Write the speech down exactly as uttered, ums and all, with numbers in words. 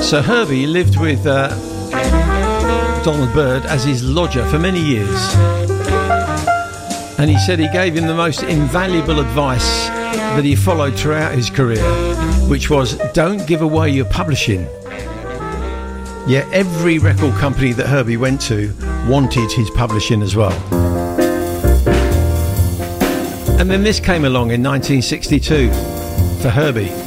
So Herbie lived with uh, Donald Byrd as his lodger for many years. And he said he gave him the most invaluable advice that he followed throughout his career, which was, don't give away your publishing. Yeah, every record company that Herbie went to wanted his publishing as well. And then this came along in nineteen sixty-two for Herbie.